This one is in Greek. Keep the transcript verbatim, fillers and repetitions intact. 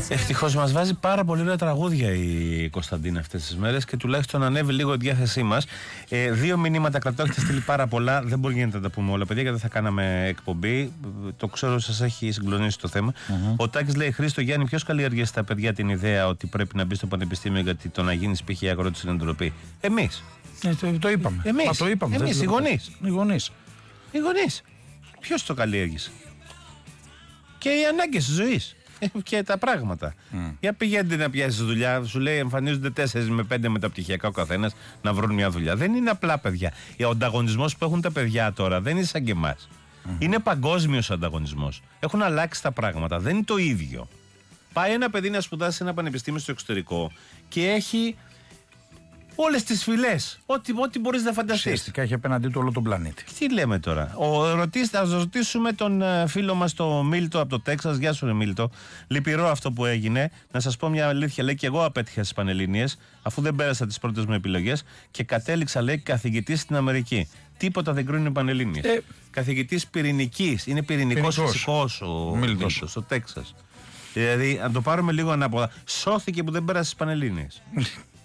Ευτυχώς μας βάζει πάρα πολύ ωραία τραγούδια η Κωνσταντίνα αυτές τις μέρες και τουλάχιστον ανέβει λίγο η διάθεσή μας. Ε, δύο μηνύματα κρατώ, έχετε στείλει πάρα πολλά. Δεν μπορεί να τα πούμε όλα, παιδιά, γιατί δεν θα κάναμε εκπομπή. Το ξέρω, σας έχει συγκλονίσει το θέμα. Mm-hmm. Ο Τάκης λέει: Χρήστο Γιάννη, ποιος καλλιέργησε στα παιδιά την ιδέα ότι πρέπει να μπει στο πανεπιστήμιο γιατί το να γίνει π.χ. αγρότης είναι ντροπή? Εμείς. Ε, το, το είπαμε. Εμείς. Μα το είπαμε. Εμείς, οι γονείς. Οι γονείς. Οι γονείς. Ποιος το καλλιέργησε? Και οι ανάγκες της ζωής. Και τα πράγματα. Mm. Για πηγαίνετε να πιάσει δουλειά, σου λέει εμφανίζονται τέσσερις με πέντε μεταπτυχιακά ο καθένας να βρουν μια δουλειά. Δεν είναι απλά παιδιά. Ο ανταγωνισμός που έχουν τα παιδιά τώρα δεν είναι σαν και εμάς. Mm. Είναι παγκόσμιος ανταγωνισμός. Έχουν αλλάξει τα πράγματα. Δεν είναι το ίδιο. Πάει ένα παιδί να σπουδάσει σε ένα πανεπιστήμιο στο εξωτερικό και έχει όλες τις φυλές. Ό,τι, ό,τι μπορείς να φανταστείς. Ουσιαστικά έχει απέναντί του όλο τον πλανήτη. Τι λέμε τώρα. Ο, ρωτήσ, θα ρωτήσουμε τον φίλο μας τον Μίλτο από το Τέξας. Γεια σου, ρε Μίλτο. Λυπηρό αυτό που έγινε. Να σας πω μια αλήθεια. Λέει και εγώ απέτυχα στις Πανελλήνιες, αφού δεν πέρασα τις πρώτες μου επιλογές και κατέληξα, λέει, καθηγητής στην Αμερική. Τίποτα δεν κρίνουν οι Πανελλήνιες. Ε, καθηγητής πυρηνικής. Είναι πυρηνικός φυσικός ο Μίλτος στο Τέξας. Δηλαδή, αν το πάρουμε λίγο ανάποδα, σώθηκε που δεν πέρασε στις Πανελλήνιες.